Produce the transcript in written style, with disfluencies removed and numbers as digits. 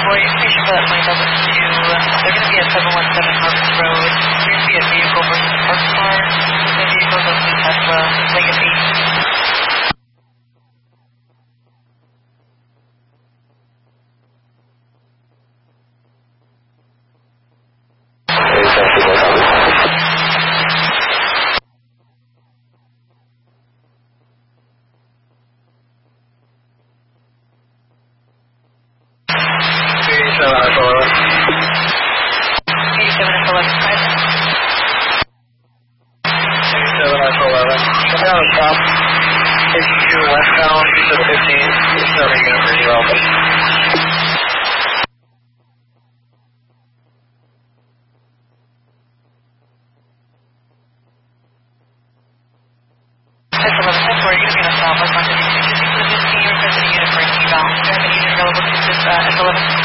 for you. Station for that flight level 2. They're going to be at 717 Harvest Road. You're going to be a vehicle versus a parked car. The vehicle is a blue Tesla, Legacy. Westbound, 15, there's no unit for you all. Temporary unit going to stop us on the 260 for the 15 requesting a unit for an eval. Do you have any unit available to assist S11?